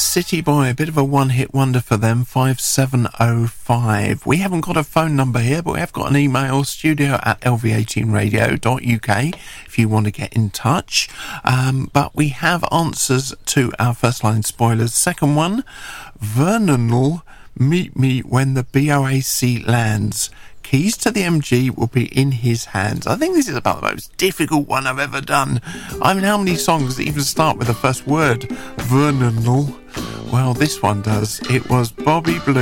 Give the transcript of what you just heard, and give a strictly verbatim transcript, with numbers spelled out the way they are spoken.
City Boy, a bit of a one-hit wonder for them, five seven oh five. We haven't got a phone number here, but we have got an email, studio at l v eighteen radio dot u k, if you want to get in touch. Um, but we have answers to our first line spoilers. Second one, Vernon'll meet me when the B O A C lands. Keys to the M G will be in his hands. I think this is about the most difficult one I've ever done. I mean, how many songs even start with the first word? Vernon'll. Well, this one does. It was Bobby Blue.